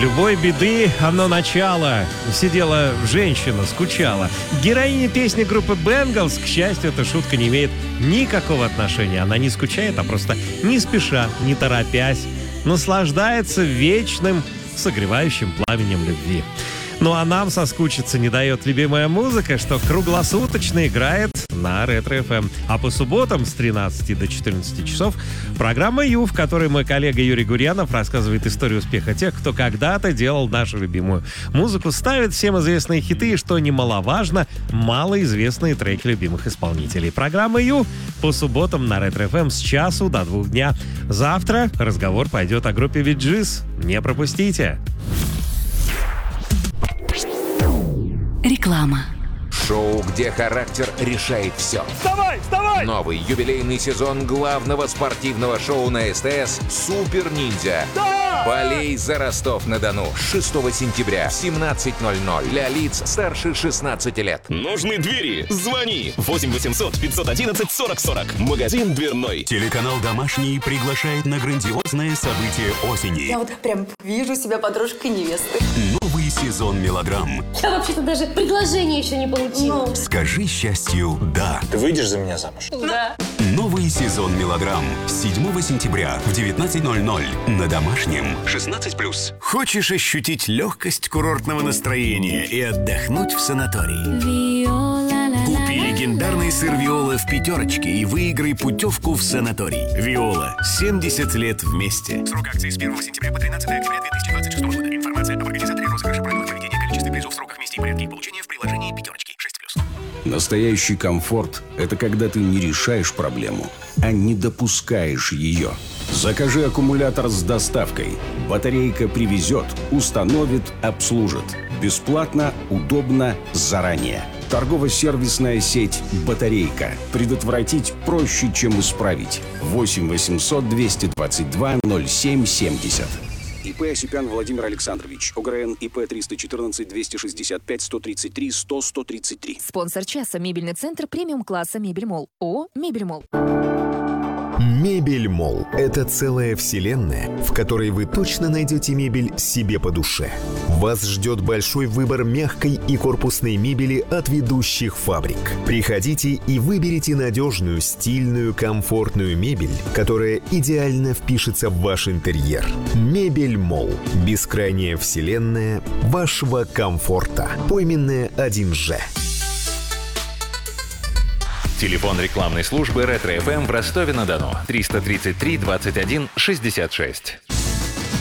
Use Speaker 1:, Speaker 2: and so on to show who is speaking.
Speaker 1: любой беды одно начало. Сидела женщина, скучала. Героиня песни группы Бенгалс, к счастью, эта шутка не имеет никакого отношения. Она не скучает, а просто не спеша, не торопясь, наслаждается вечным согревающим пламенем любви. Ну а нам соскучиться не дает любимая музыка, что круглосуточно играет на Ретро-ФМ. А по субботам с 13 до 14 часов программа «Ю», в которой мой коллега Юрий Гурьянов рассказывает историю успеха тех, кто когда-то делал нашу любимую музыку, ставит всем известные хиты и, что немаловажно, малоизвестные треки любимых исполнителей. Программа «Ю» по субботам на Ретро-ФМ с часу до 2 дня. Завтра разговор пойдет о группе Bee Gees. Не пропустите!
Speaker 2: Реклама.
Speaker 3: Шоу, где характер решает все.
Speaker 4: Вставай, вставай!
Speaker 3: Новый юбилейный сезон главного спортивного шоу на СТС «Супер Ниндзя».
Speaker 4: Да!
Speaker 3: Болей за Ростов-на-Дону. 6 сентября в 17:00 для лиц старше 16 лет.
Speaker 5: Нужны двери? Звони. 8 800 511 40 40. Магазин дверной.
Speaker 6: Телеканал «Домашний» приглашает на грандиозное событие осени.
Speaker 7: Я вот прям вижу себя подружкой невесты.
Speaker 6: Новый сезон мелодрам.
Speaker 8: Я вообще-то даже предложение еще не получила.
Speaker 6: Скажи счастью «да».
Speaker 4: Ты выйдешь за меня замуж?
Speaker 8: Да.
Speaker 6: Новый сезон мелодрам. 7 сентября в 19:00 на Домашнем. 16+.
Speaker 9: Хочешь ощутить легкость курортного настроения и отдохнуть в санатории? Купи легендарный сыр «Виола» в пятерочке и выиграй путевку в санаторий. «Виола» — 70 лет вместе.
Speaker 6: Срок акции с 1 сентября по 13 октября 2026 года. Информация об организаторе розыгрыша, правилах проведения, количестве призов, сроках, месте и порядке их получения в приложении «Пятерочки». 6+.
Speaker 10: Настоящий комфорт – это когда ты не решаешь проблему, а не допускаешь ее. Закажи аккумулятор с доставкой. Батарейка привезет, установит, обслужит. Бесплатно, удобно, заранее. Торгово-сервисная сеть «Батарейка». Предотвратить проще, чем исправить. 8 800 222 0770. ИП Осипян Владимир Александрович. ОГРН ИП 314 265 133 100 133.
Speaker 2: Спонсор часа. Мебельный центр премиум-класса «Мебель-Молл». ООО «Мебель-Молл».
Speaker 11: Мебель-Молл – это целая вселенная, в которой вы точно найдете мебель себе по душе. Вас ждет большой выбор мягкой и корпусной мебели от ведущих фабрик. Приходите и выберите надежную, стильную, комфортную мебель, которая идеально впишется в ваш интерьер. Мебель-Молл – бескрайняя вселенная вашего комфорта. Пойменная 1Ж.
Speaker 3: Телефон рекламной службы Ретро-ФМ в Ростове-на-Дону. 333 21 66.